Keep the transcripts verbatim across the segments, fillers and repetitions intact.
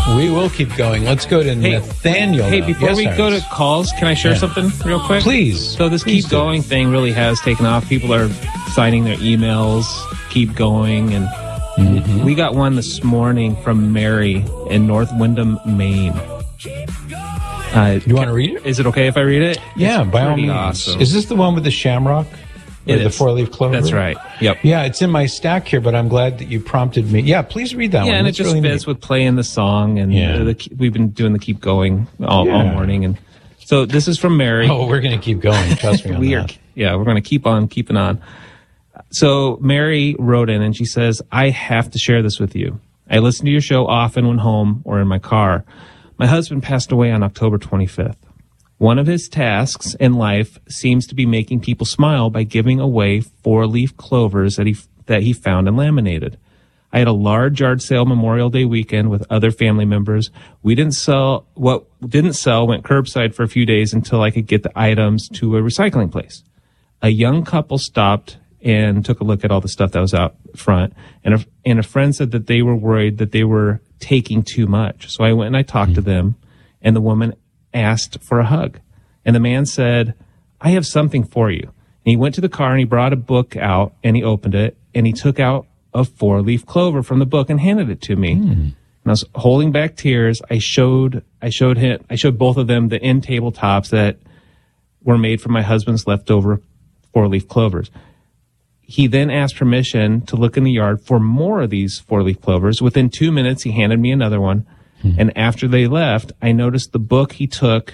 We will keep going. Let's go to hey, Nathaniel. Hey, now. before yes, we Iris. go to calls, can I share yeah. something real quick? Please. So this Please keep do. going thing really has taken off. People are signing their emails, keep going. And mm-hmm. we got one this morning from Mary in North Windham, Maine. Uh, you want to read it? Is it okay if I read it? Yeah, it's by all means. Awesome. Is this the one with the shamrock? Or it the is. four-leaf clover? That's right. Yep. Yeah, it's in my stack here, but I'm glad that you prompted me. Yeah, please read that yeah, one. and That's it just really fits neat. with playing the song, and yeah. the, the, we've been doing the keep going all, yeah. all morning. And so this is from Mary. Oh, we're going to keep going. Trust me on we that. Are, yeah, we're going to keep on keeping on. So Mary wrote in, and she says, I have to share this with you. I listen to your show often when home or in my car. My husband passed away on October twenty-fifth. One of his tasks in life seems to be making people smile by giving away four-leaf clovers that he that he found and laminated. I had a large yard sale Memorial Day weekend with other family members. We didn't sell what didn't sell went curbside for a few days until I could get the items to a recycling place. A young couple stopped and took a look at all the stuff that was out front, and a, and a friend said that they were worried that they were taking too much. So I went and I talked mm-hmm. to them, and the woman asked for a hug. And the man said, I have something for you. And he went to the car and he brought a book out and he opened it and he took out a four-leaf clover from the book and handed it to me. Mm. And I was holding back tears. I showed, I showed him, I showed both of them the end tabletops that were made from my husband's leftover four-leaf clovers. He then asked permission to look in the yard for more of these four-leaf clovers. Within two minutes, he handed me another one. And after they left, I noticed the book he took,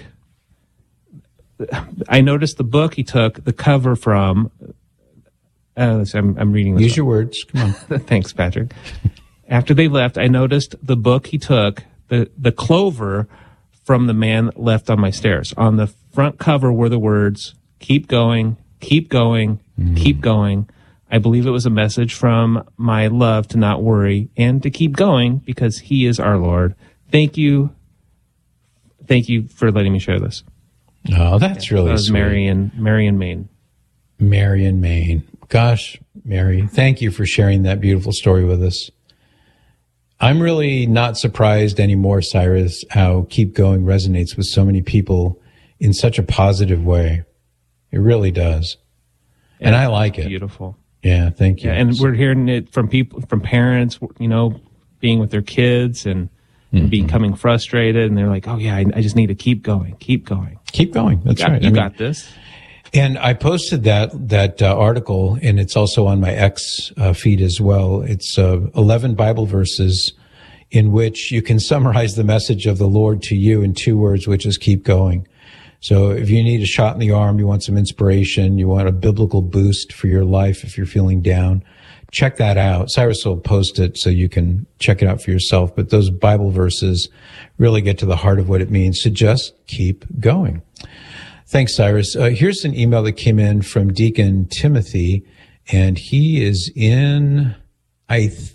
I noticed the book he took, the cover from, uh, I'm, I'm reading this. Use up. your words. Come on. Thanks, Patrick. After they left, I noticed the book he took, the, the clover from the man left on my stairs. On the front cover were the words, keep going, keep going, mm. keep going. I believe it was a message from my love to not worry and to keep going because he is our Lord. Thank you. Thank you for letting me share this. Oh, that's really that was sweet. Mary in, Mary in Maine. Mary in Maine. Gosh, Mary, thank you for sharing that beautiful story with us. I'm really not surprised anymore, Cyrus, how Keep Going resonates with so many people in such a positive way. It really does. And, and I like it. Beautiful. Yeah, thank you. Yeah, and we're hearing it from people, from parents, you know, being with their kids and, and mm-hmm. becoming frustrated. And they're like, oh, yeah, I, I just need to keep going, keep going. Keep going. That's you got, right. You I got mean, this. And I posted that that uh, article, and it's also on my X uh, feed as well. It's uh, eleven Bible verses in which you can summarize the message of the Lord to you in two words, which is keep going. So if you need a shot in the arm, you want some inspiration, you want a biblical boost for your life if you're feeling down, check that out. Cyrus will post it so you can check it out for yourself. But those Bible verses really get to the heart of what it means to just keep going. Thanks, Cyrus. Uh, here's an email that came in from Deacon Timothy, and he is in, I th-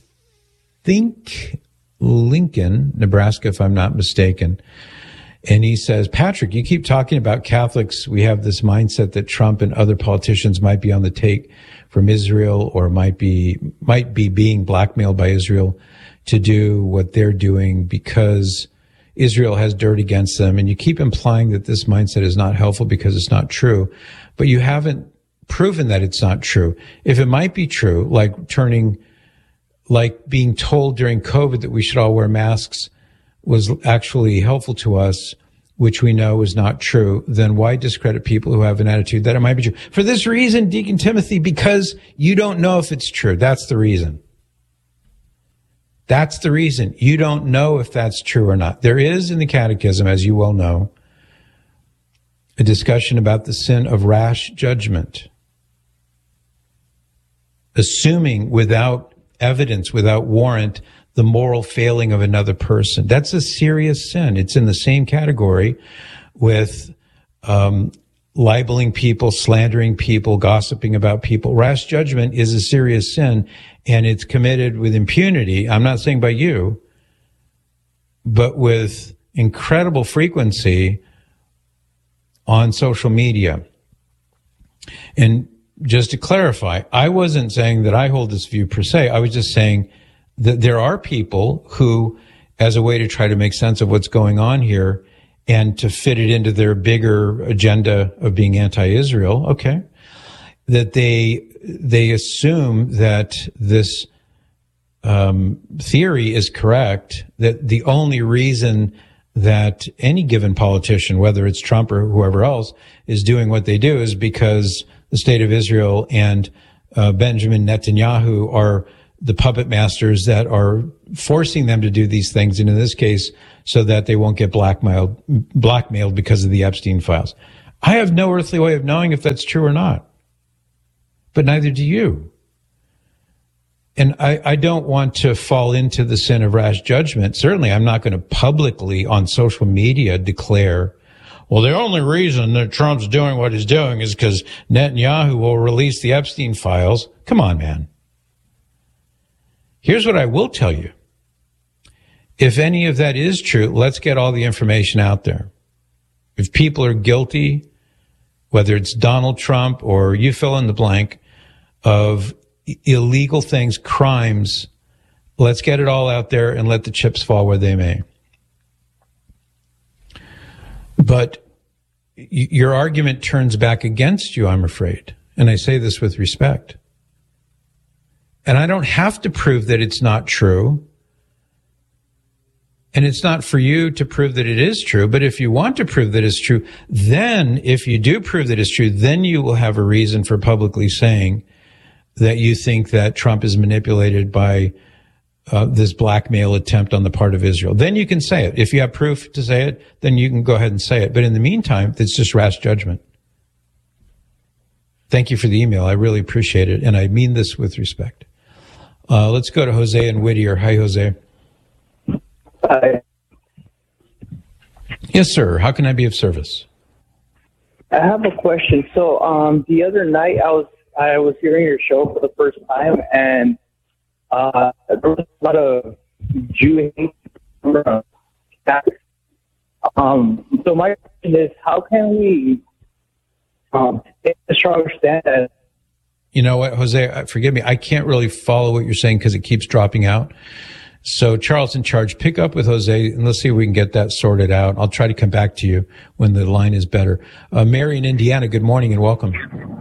think, Lincoln, Nebraska, if I'm not mistaken. And he says, Patrick, you keep talking about Catholics. We have this mindset that Trump and other politicians might be on the take from Israel or might be, might be being blackmailed by Israel to do what they're doing because Israel has dirt against them. And you keep implying that this mindset is not helpful because it's not true, but you haven't proven that it's not true. If it might be true, like turning, like being told during COVID that we should all wear masks was actually helpful to us, which we know is not true, then why discredit people who have an attitude that it might be true? For this reason, Deacon Timothy, because you don't know if it's true. That's the reason. That's the reason. You don't know if that's true or not. There is in the Catechism, as you well know, a discussion about the sin of rash judgment. Assuming without evidence, without warrant, the moral failing of another person. That's a serious sin. It's in the same category with um, libeling people, slandering people, gossiping about people. Rash judgment is a serious sin, and it's committed with impunity. I'm not saying by you, but with incredible frequency on social media. And just to clarify, I wasn't saying that I hold this view per se. I was just saying that there are people who as a way to try to make sense of what's going on here and to fit it into their bigger agenda of being anti-Israel. Okay. That they, they assume that this, um, theory is correct, that the only reason that any given politician, whether it's Trump or whoever else, is doing what they do is because the state of Israel and uh, Benjamin Netanyahu are the puppet masters that are forcing them to do these things, and in this case, so that they won't get blackmailed, blackmailed because of the Epstein files. I have no earthly way of knowing if that's true or not, but neither do you. And I, I don't want to fall into the sin of rash judgment. Certainly, I'm not going to publicly on social media declare, well, the only reason that Trump's doing what he's doing is because Netanyahu will release the Epstein files. Come on, man. Here's what I will tell you. If any of that is true, let's get all the information out there. If people are guilty, whether it's Donald Trump or you fill in the blank, of illegal things, crimes, let's get it all out there and let the chips fall where they may. But your argument turns back against you, I'm afraid. And I say this with respect. And I don't have to prove that it's not true. And it's not for you to prove that it is true. But if you want to prove that it's true, then if you do prove that it's true, then you will have a reason for publicly saying that you think that Trump is manipulated by uh, this blackmail attempt on the part of Israel. Then you can say it. If you have proof to say it, then you can go ahead and say it. But in the meantime, it's just rash judgment. Thank you for the email. I really appreciate it. And I mean this with respect. Uh, let's go to Jose in Whittier. Hi, Jose. Hi. Yes, sir. How can I be of service? I have a question. So um, the other night I was I was hearing your show for the first time, and uh, there was a lot of Jew hate. Um, so my question is, how can we um, take a stronger stand? You know what, Jose, forgive me. I can't really follow what you're saying because it keeps dropping out. So Charles in charge, pick up with Jose and let's see if we can get that sorted out. I'll try to come back to you when the line is better. Uh, Mary in Indiana, good morning and welcome.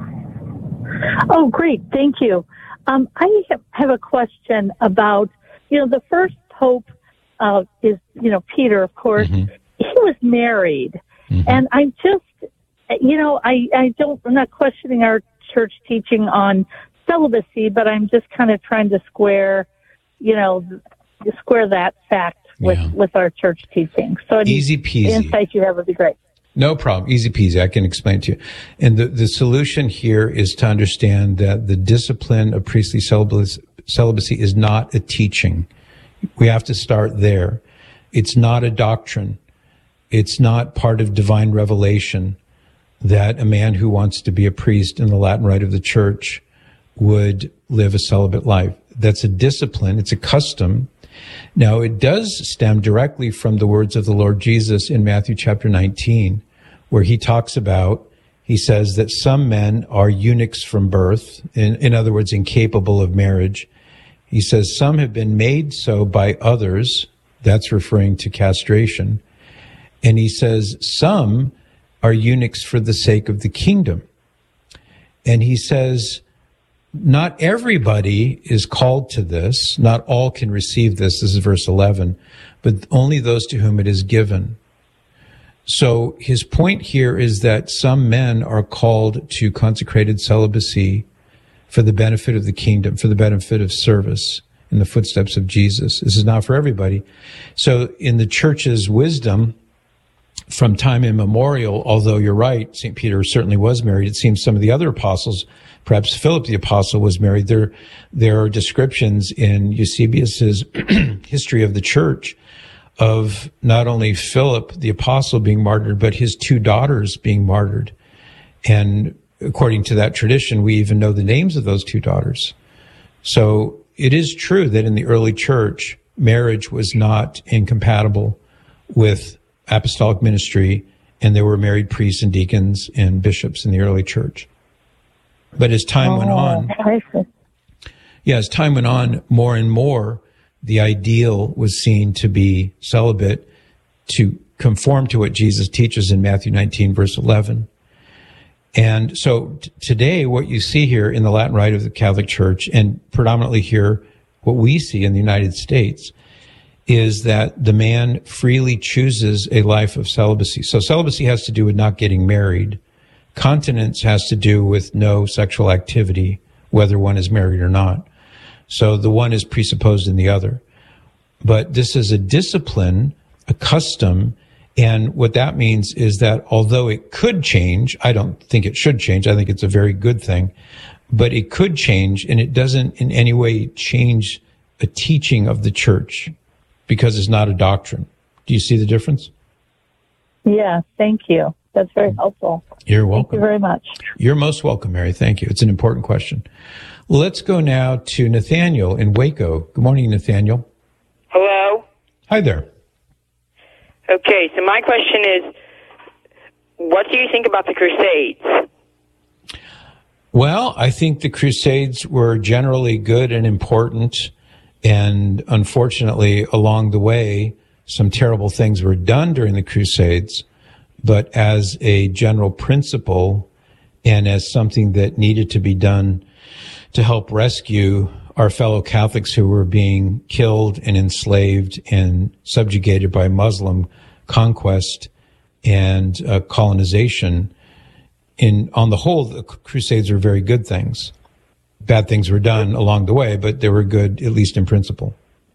Oh, great. Thank you. Um, I have a question about, you know, the first pope uh, is, you know, Peter, of course. Mm-hmm. He was married. Mm-hmm. And I just, you know, I, I don't, I'm not questioning our church teaching on celibacy, but I'm just kind of trying to square, you know, square that fact with, yeah. with our church teaching. So any easy peasy. Insight you have would be great. No problem. Easy peasy. I can explain it to you. And the, the solution here is to understand that the discipline of priestly celibacy, celibacy is not a teaching. We have to start there. It's not a doctrine. It's not part of divine revelation that a man who wants to be a priest in the Latin rite of the church would live a celibate life. That's a discipline. It's a custom. Now, it does stem directly from the words of the Lord Jesus in Matthew chapter nineteen, where he talks about, he says that some men are eunuchs from birth, in, in other words, incapable of marriage. He says some have been made so by others. That's referring to castration. And he says some are eunuchs for the sake of the kingdom. And he says, not everybody is called to this. Not all can receive this. This is verse eleven, but only those to whom it is given. So his point here is that some men are called to consecrated celibacy for the benefit of the kingdom, for the benefit of service in the footsteps of Jesus. This is not for everybody. So in the church's wisdom, from time immemorial, although you're right, Saint Peter certainly was married, it seems some of the other apostles, perhaps Philip the apostle was married. There, there are descriptions in Eusebius's history of the church of not only Philip the apostle being martyred, but his two daughters being martyred. And according to that tradition, we even know the names of those two daughters. So it is true that in the early church, marriage was not incompatible with apostolic ministry, and there were married priests and deacons and bishops in the early church. But as time oh, went on, yeah, as time went on, more and more, the ideal was seen to be celibate, to conform to what Jesus teaches in Matthew nineteen, verse eleven. And so t- today, what you see here in the Latin Rite of the Catholic Church, and predominantly here, what we see in the United States, is that the man freely chooses a life of celibacy. So celibacy has to do with not getting married. Continence has to do with no sexual activity, whether one is married or not. So the one is presupposed in the other. But this is a discipline, a custom, and what that means is that although it could change, I don't think it should change, I think it's a very good thing, but it could change, and it doesn't in any way change a teaching of the church because it's not a doctrine. Do you see the difference? Yeah, thank you. That's very helpful. You're welcome. Thank you very much. You're most welcome, Mary. Thank you. It's an important question. Let's go now to Nathaniel in Waco. Good morning, Nathaniel. Hello? Hi there. Okay, so my question is, what do you think about the Crusades? Well, I think the Crusades were generally good and important, and unfortunately, along the way, some terrible things were done during the Crusades, but as a general principle and as something that needed to be done to help rescue our fellow Catholics who were being killed and enslaved and subjugated by Muslim conquest and uh, colonization. In on the whole, the Crusades were very good things. Bad things were done along the way, but they were good, at least in principle.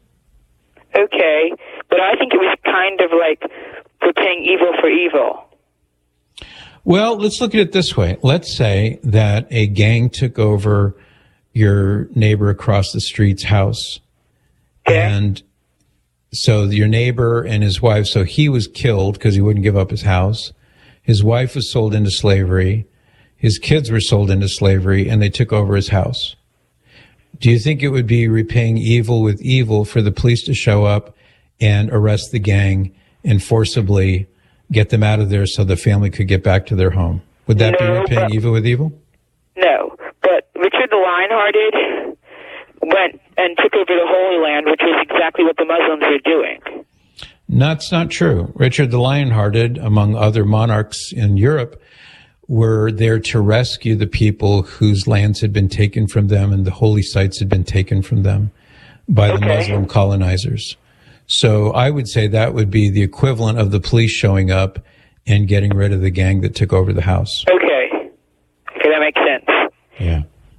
Okay, but I think it was kind of like repaying evil for evil. Well, let's look at it this way. Let's say that a gang took over your neighbor across the street's house. Okay. And so your neighbor and his wife, so he was killed because he wouldn't give up his house. His wife was sold into slavery. His kids were sold into slavery, and they took over his house. Do you think it would be repaying evil with evil for the police to show up and arrest the gang and forcibly get them out of there so the family could get back to their home? Would that No, be repaying but, evil with evil? No, but Richard the Lionhearted went and took over the Holy Land, which was exactly what the Muslims were doing. That's not true. Richard the Lionhearted, among other monarchs in Europe, were there to rescue the people whose lands had been taken from them and the holy sites had been taken from them by the Okay. Muslim colonizers. So I would say that would be the equivalent of the police showing up and getting rid of the gang that took over the house. Okay. Okay, that makes sense. Yeah.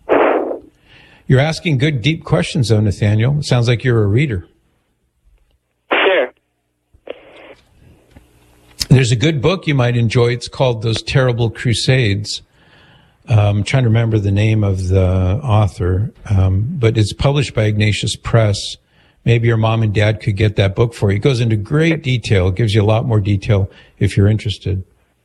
You're asking good, deep questions, though, Nathaniel. It sounds like you're a reader. Sure. There's a good book you might enjoy. It's called Those Terrible Crusades. Um, I'm trying to remember the name of the author, um, but it's published by Ignatius Press. Maybe your mom and dad could get that book for you. It goes into great detail. It gives you a lot more detail if you're interested.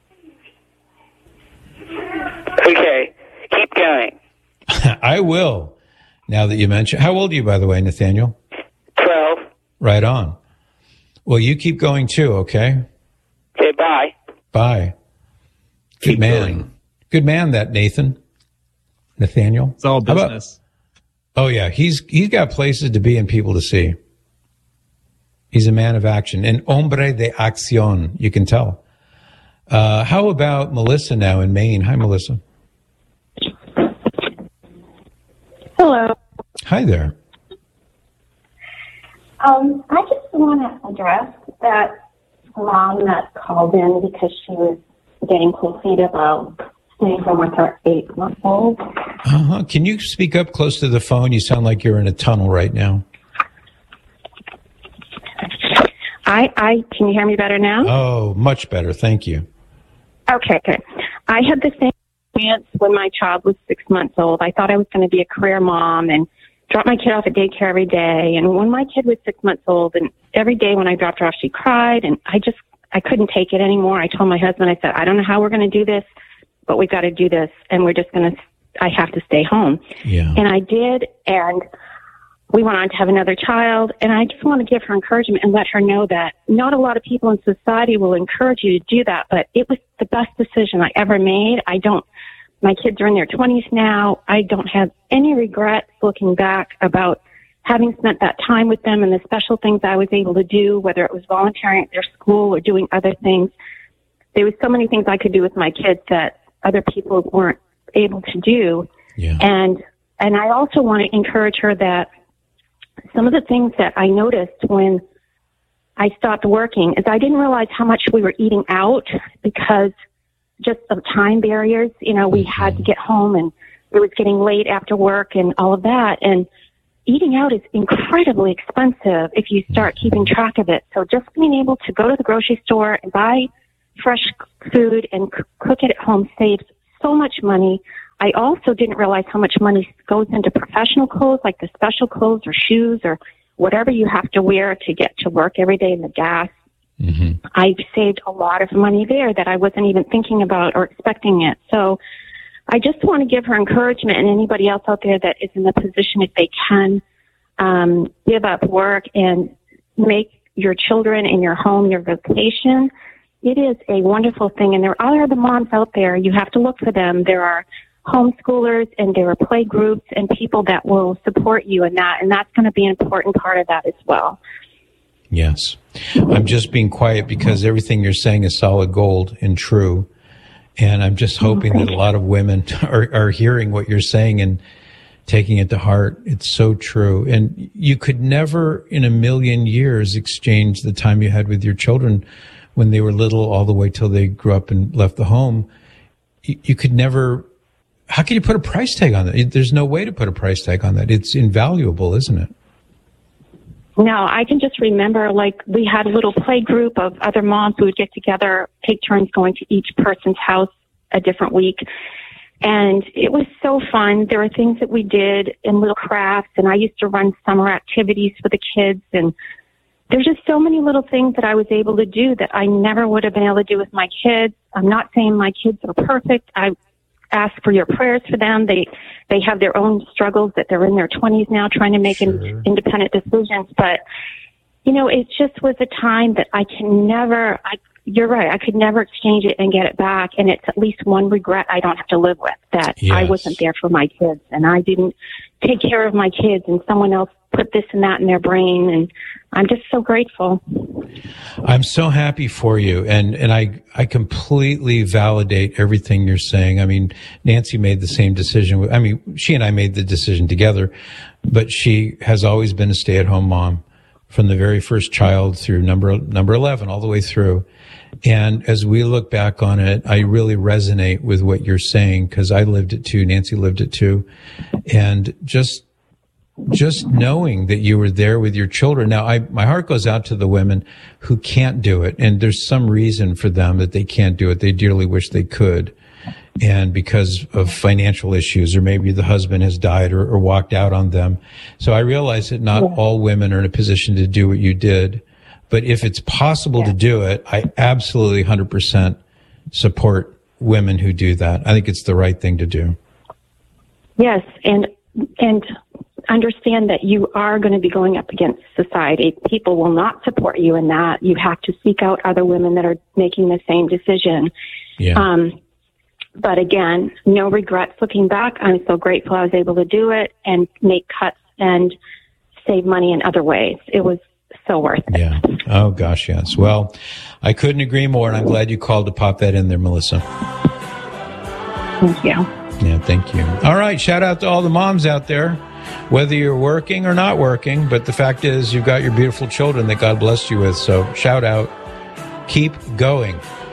Okay. Keep going. I will, now that you mention. How old are you, by the way, Nathaniel? Twelve. Right on. Well, you keep going too, okay? Okay, bye. Bye. Good Keep man. going. Good man, that Nathan. Nathaniel. It's all How about- business. Oh yeah, he's he's got places to be and people to see. He's a man of action, an hombre de acción. You can tell. Uh, how about Melissa now in Maine? Hi, Melissa. Hello. Hi there. Um, I just want to address that mom that called in because she was getting cold feet about staying home with her eight-month-old. Uh-huh. Can you speak up close to the phone? You sound like you're in a tunnel right now. I, I, can you hear me better now? Oh, much better. Thank you. Okay, good. I had the same experience when my child was six months old. I thought I was going to be a career mom and drop my kid off at daycare every day. And when my kid was six months old, and every day when I dropped her off, she cried, and I just, I couldn't take it anymore. I told my husband, I said, I don't know how we're going to do this, but we've got to do this, and we're just going to, I have to stay home. Yeah. And I did, and we went on to have another child, and I just want to give her encouragement and let her know that not a lot of people in society will encourage you to do that, but it was the best decision I ever made. I don't, my kids are in their twenties now. I don't have any regrets looking back about having spent that time with them and the special things I was able to do, whether it was volunteering at their school or doing other things, there was so many things I could do with my kids that other people weren't able to do. Yeah. And, and I also want to encourage her that some of the things that I noticed when I stopped working is I didn't realize how much we were eating out because just of time barriers. You know, we had to get home and it was getting late after work and all of that. And eating out is incredibly expensive if you start keeping track of it. So just being able to go to the grocery store and buy fresh food and c- cook it at home saves so much money. I also didn't realize how much money goes into professional clothes, like the special clothes or shoes or whatever you have to wear to get to work every day in the gas. Mm-hmm. I've saved a lot of money there that I wasn't even thinking about or expecting it. So I just want to give her encouragement, and anybody else out there that is in the position, if they can, um, give up work and make your children and your home your vocation. It is a wonderful thing, and there are other moms out there. You have to look for them. There are homeschoolers, and there are play groups and people that will support you in that, and that's going to be an important part of that as well. Yes. I'm just being quiet because everything you're saying is solid gold and true. And I'm just hoping that a lot of women are, are hearing what you're saying and taking it to heart. It's so true. And you could never in a million years exchange the time you had with your children when they were little all the way till they grew up and left the home. You, you could never, how can you put a price tag on that? There's no way to put a price tag on that. It's invaluable, isn't it? No, I can just remember, like, we had a little play group of other moms who would get together, take turns going to each person's house a different week. And it was so fun. There were things that we did in little crafts, and I used to run summer activities for the kids. And there's just so many little things that I was able to do that I never would have been able to do with my kids. I'm not saying my kids are perfect. I ask for your prayers for them. They they have their own struggles that they're in their twenties now trying to make sure. in, independent decisions. But, you know, it just was a time that I can never, I, you're right, I could never exchange it and get it back. And it's at least one regret I don't have to live with, that yes. I wasn't there for my kids and I didn't take care of my kids and someone else put this and that in their brain. And I'm just so grateful. I'm so happy for you. And, and I, I completely validate everything you're saying. I mean, Nancy made the same decision. I mean, she and I made the decision together, but she has always been a stay-at-home mom from the very first child through number, number eleven, all the way through. And as we look back on it, I really resonate with what you're saying because I lived it too. Nancy lived it too. And just, just knowing that you were there with your children. Now, I, my heart goes out to the women who can't do it. And there's some reason for them that they can't do it. They dearly wish they could. And because of financial issues, or maybe the husband has died or, or walked out on them. So I realize that not yeah. all women are in a position to do what you did. But if it's possible yeah. to do it, I absolutely one hundred percent support women who do that. I think it's the right thing to do. Yes. And, and, understand that you are going to be going up against society. People will not support you in that. You have to seek out other women that are making the same decision. Yeah. Um, but again, no regrets looking back. I'm so grateful I was able to do it and make cuts and save money in other ways. It was so worth it. Yeah. Oh, gosh, yes. Well, I couldn't agree more, and I'm glad you called to pop that in there, Melissa. Thank you. Yeah, thank you. All right, shout out to all the moms out there, whether you're working or not working, but the fact is you've got your beautiful children that God blessed you with, so shout out. Keep going.